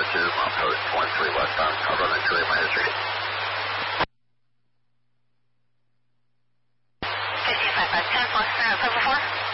milepost 13 westbound, cover runway 28 minus 3. 1555, 10 4, 4.